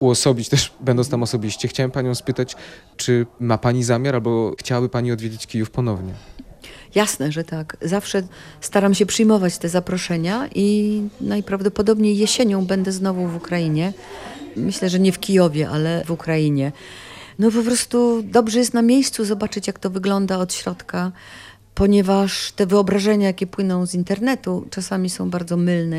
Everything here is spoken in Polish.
uosobić też, będąc tam osobiście. Chciałem panią spytać, czy ma pani zamiar albo chciałaby pani odwiedzić Kijów ponownie? Jasne, że tak. Zawsze staram się przyjmować te zaproszenia i najprawdopodobniej jesienią będę znowu w Ukrainie. Myślę, że nie w Kijowie, ale w Ukrainie. No po prostu dobrze jest na miejscu zobaczyć, jak to wygląda od środka, ponieważ te wyobrażenia, jakie płyną z internetu, czasami są bardzo mylne